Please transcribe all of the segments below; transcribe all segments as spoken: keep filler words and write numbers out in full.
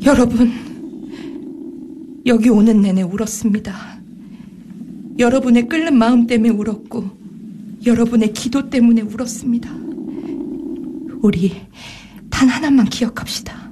여러분, 여기 오는 내내 울었습니다. 여러분의 끓는 마음 때문에 울었고 여러분의 기도 때문에 울었습니다. 우리 단 하나만 기억합시다.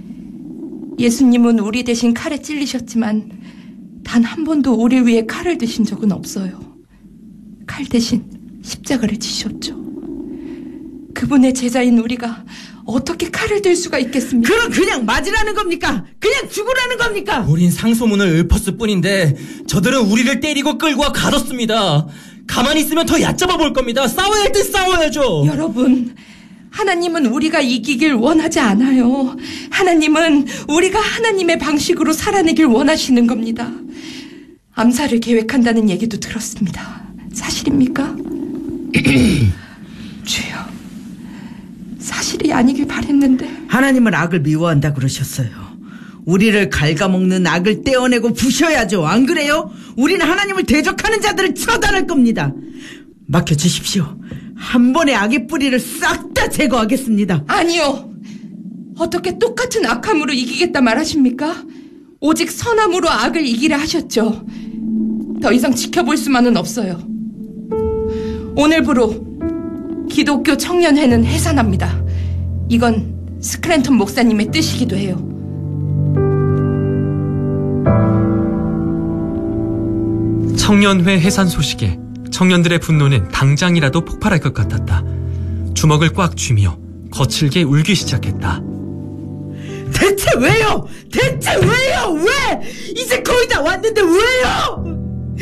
예수님은 우리 대신 칼에 찔리셨지만 단 한 번도 우리를 위해 칼을 드신 적은 없어요. 칼 대신 십자가를 지셨죠. 그분의 제자인 우리가 어떻게 칼을 들 수가 있겠습니까? 그럼 그냥 맞으라는 겁니까? 그냥 죽으라는 겁니까? 우린 상소문을 읊었을 뿐인데 저들은 우리를 때리고 끌고 와 가뒀습니다. 가만히 있으면 더 얕잡아 볼 겁니다. 싸워야 할 때 싸워야죠. 여러분, 하나님은 우리가 이기길 원하지 않아요. 하나님은 우리가 하나님의 방식으로 살아내길 원하시는 겁니다. 암살을 계획한다는 얘기도 들었습니다. 사실입니까? 주여, 사실이 아니길 바랬는데. 하나님은 악을 미워한다 그러셨어요. 우리를 갉아먹는 악을 떼어내고 부셔야죠. 안 그래요? 우리는 하나님을 대적하는 자들을 처단할 겁니다. 맡겨주십시오. 한 번에 악의 뿌리를 싹 다 제거하겠습니다. 아니요. 어떻게 똑같은 악함으로 이기겠다 말하십니까? 오직 선함으로 악을 이기라 하셨죠. 더 이상 지켜볼 수만은 없어요. 오늘부로 기독교 청년회는 해산합니다. 이건 스크랜턴 목사님의 뜻이기도 해요. 청년회 해산 소식에 청년들의 분노는 당장이라도 폭발할 것 같았다. 주먹을 꽉 쥐며 거칠게 울기 시작했다. 대체 왜요? 대체 왜요? 왜? 이제 거의 다 왔는데 왜요?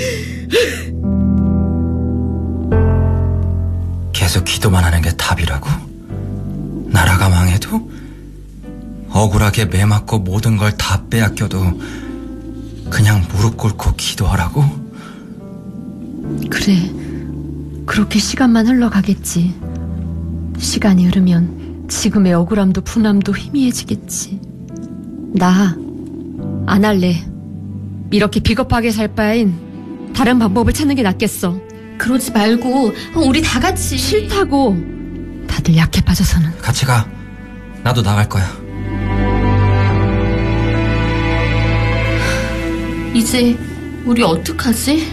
계속 기도만 하는 게 답이라고? 나라가 망해도? 억울하게 매맞고 모든 걸 다 빼앗겨도 그냥 무릎 꿇고 기도하라고? 그래, 그렇게 시간만 흘러가겠지. 시간이 흐르면 지금의 억울함도 분함도 희미해지겠지. 나 안 할래. 이렇게 비겁하게 살 바엔 다른 방법을 찾는 게 낫겠어. 그러지 말고 우리 다 같이. 싫다고. 다들 약해 빠져서는. 같이 가. 나도 나갈 거야. 이제 우리 어떡하지?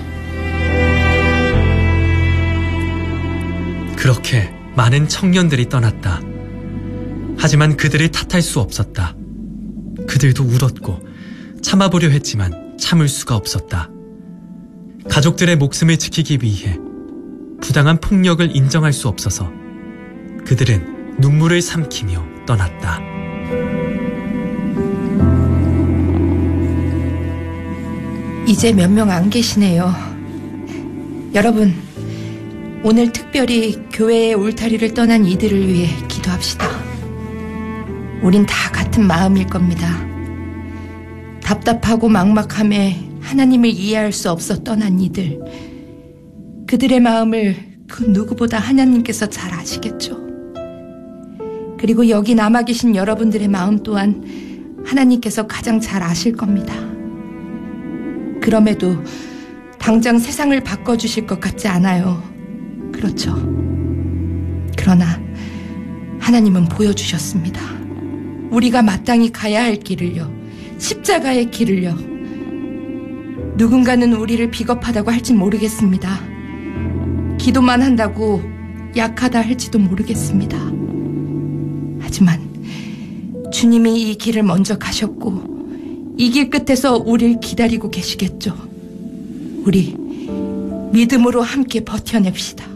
그렇게 많은 청년들이 떠났다. 하지만 그들을 탓할 수 없었다. 그들도 울었고 참아보려 했지만 참을 수가 없었다. 가족들의 목숨을 지키기 위해 부당한 폭력을 인정할 수 없어서 그들은 눈물을 삼키며 떠났다. 이제 몇 명 안 계시네요. 여러분, 오늘 특별히 교회의 울타리를 떠난 이들을 위해 기도합시다. 우린 다 같은 마음일 겁니다. 답답하고 막막함에 하나님을 이해할 수 없어 떠난 이들. 그들의 마음을 그 누구보다 하나님께서 잘 아시겠죠. 그리고 여기 남아 계신 여러분들의 마음 또한 하나님께서 가장 잘 아실 겁니다. 그럼에도 당장 세상을 바꿔주실 것 같지 않아요. 그렇죠. 그러나 하나님은 보여주셨습니다. 우리가 마땅히 가야 할 길을요. 십자가의 길을요. 누군가는 우리를 비겁하다고 할진 모르겠습니다. 기도만 한다고 약하다 할지도 모르겠습니다. 하지만 주님이 이 길을 먼저 가셨고 이 길 끝에서 우리를 기다리고 계시겠죠. 우리 믿음으로 함께 버텨냅시다.